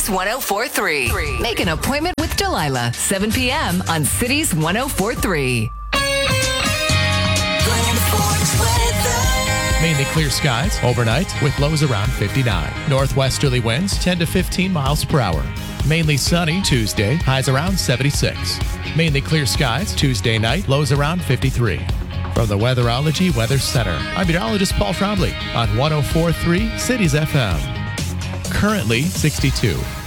Cities 104.3. Make an appointment with Delilah, 7 p.m. on Cities 104.3. Mainly clear skies overnight with lows around 59. Northwesterly winds 10 to 15 miles per hour. Mainly sunny Tuesday, highs around 76. Mainly clear skies Tuesday night, lows around 53. From the Weatherology Weather Center, I'm meteorologist Paul Trombley on 104.3 Cities FM. Currently 62.